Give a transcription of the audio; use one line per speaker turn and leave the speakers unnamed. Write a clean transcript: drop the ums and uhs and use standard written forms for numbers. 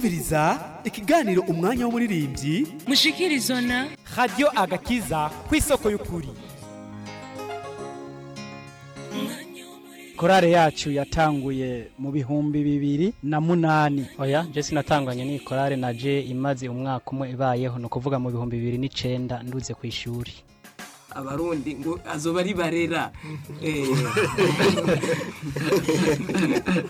kumviriza ikiganiro umwanya w'umuririmbyi
mushikirizwa na
Radio Agakiza kw'isoko y'ukuri.
Korale yacu yatanguye mu bihumbi 2008.
Oya, je sinatanganye ni korale naje imaze umwaka umwe ibayeho no kuvuga mu bihumbi 2009 nduze ku ishuri.
Abarundi ngo azoba ari barera